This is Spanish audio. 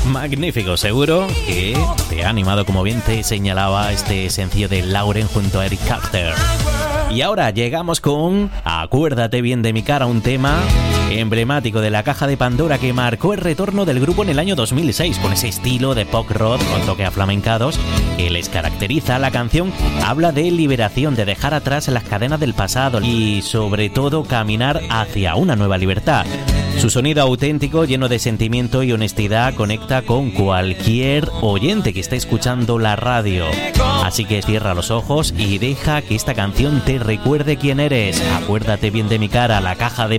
Magnífico, seguro que te ha animado, como bien te señalaba este sencillo de Lauren junto a Eric Carter. Y ahora llegamos con Acuérdate bien de mi cara, un tema emblemático de la caja de Pandora que marcó el retorno del grupo en el año 2006 con ese estilo de pop rock con toque aflamencados que les caracteriza. La canción habla de liberación, de dejar atrás las cadenas del pasado y sobre todo caminar hacia una nueva libertad. Su sonido auténtico, lleno de sentimiento y honestidad, conecta con cualquier oyente que esté escuchando la radio. Así que cierra los ojos y deja que esta canción te recuerde quién eres. Acuérdate bien de mi cara, la caja de